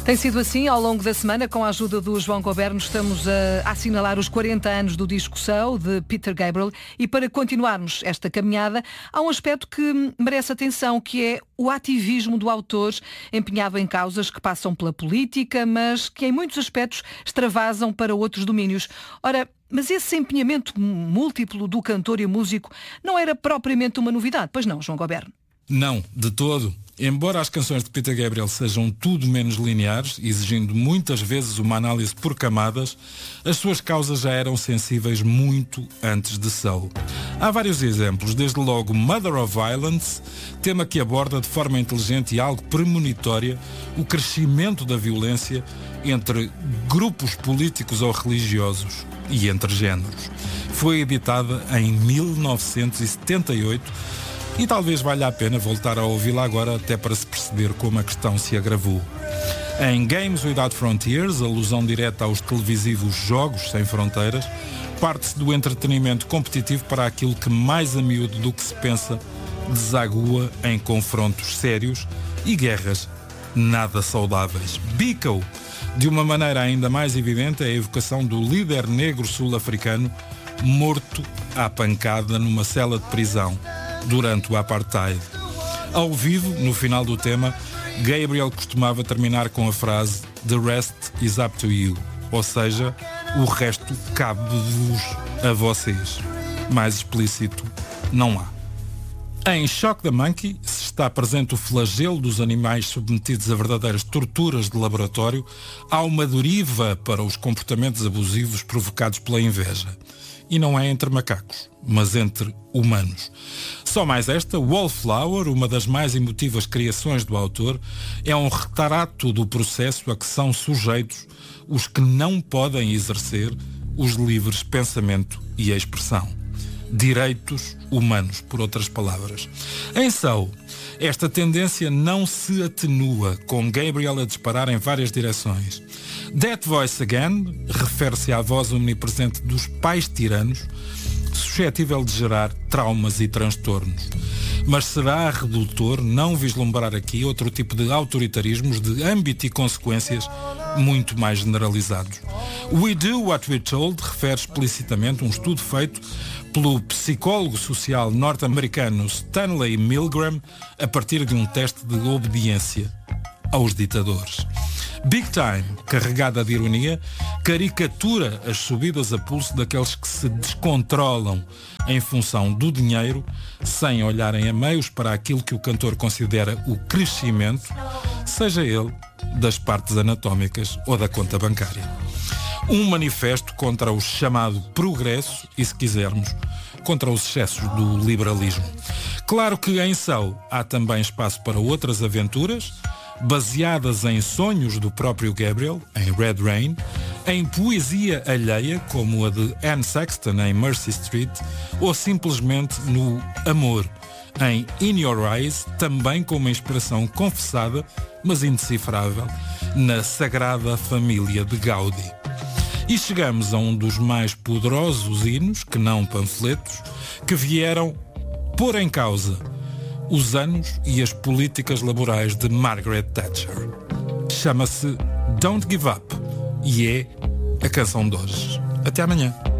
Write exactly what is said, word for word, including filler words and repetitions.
Tem sido assim ao longo da semana. Com a ajuda do João Goberno estamos a assinalar os quarenta anos do disco Soul, de Peter Gabriel, e para continuarmos esta caminhada há um aspecto que merece atenção, que é o ativismo do autor, empenhado em causas que passam pela política, mas que em muitos aspectos extravasam para outros domínios. Ora, mas esse empenhamento múltiplo do cantor e músico não era propriamente uma novidade, pois não, João Goberno? Não, de todo. Embora as canções de Peter Gabriel sejam tudo menos lineares, exigindo muitas vezes uma análise por camadas, as suas causas já eram sensíveis muito antes de Soul. Há vários exemplos, desde logo Mother of Violence, tema que aborda de forma inteligente e algo premonitória o crescimento da violência entre grupos políticos ou religiosos e entre géneros. Foi editada em mil novecentos e setenta e oito e talvez valha a pena voltar a ouvi-la agora até para se perceber como a questão se agravou. Em Games Without Frontiers, alusão direta aos televisivos Jogos Sem Fronteiras, parte-se do entretenimento competitivo para aquilo que mais a miúdo do que se pensa desagua em confrontos sérios e guerras nada saudáveis. Biko, de uma maneira ainda mais evidente, é a evocação do líder negro sul-africano morto à pancada numa cela de prisão durante o Apartheid. Ao vivo, no final do tema, Gabriel costumava terminar com a frase "The rest is up to you", ou seja, o resto cabe-vos a vocês. Mais explícito não há. Em Shock the Monkey se está presente o flagelo dos animais submetidos a verdadeiras torturas de laboratório. Há uma deriva para os comportamentos abusivos provocados pela inveja. E não é entre macacos, mas entre humanos. Só mais esta, Wallflower, uma das mais emotivas criações do autor, é um retrato do processo a que são sujeitos os que não podem exercer os livres pensamento e expressão. Direitos humanos, por outras palavras. Em Soul, esta tendência não se atenua, com Gabriel a disparar em várias direções. That Voice Again refere-se à voz omnipresente dos pais tiranos, suscetível de gerar traumas e transtornos. Mas será redutor não vislumbrar aqui outro tipo de autoritarismos de âmbito e consequências muito mais generalizados. We Do What We're Told refere explicitamente um estudo feito pelo psicólogo social norte-americano Stanley Milgram a partir de um teste de obediência aos ditadores. Big Time, carregada de ironia, caricatura as subidas a pulso daqueles que se descontrolam em função do dinheiro, sem olharem a meios para aquilo que o cantor considera o crescimento, seja ele das partes anatómicas ou da conta bancária. Um manifesto contra o chamado progresso e, se quisermos, contra os excessos do liberalismo. Claro que em Soul há também espaço para outras aventuras, baseadas em sonhos do próprio Gabriel, em Red Rain, em poesia alheia, como a de Anne Sexton em Mercy Street, ou simplesmente no amor, em In Your Eyes, também com uma inspiração confessada, mas indecifrável, na Sagrada Família de Gaudí. E chegamos a um dos mais poderosos hinos, que não panfletos, que vieram pôr em causa os anos e as políticas laborais de Margaret Thatcher. Chama-se Don't Give Up e é a canção de hoje. Até amanhã.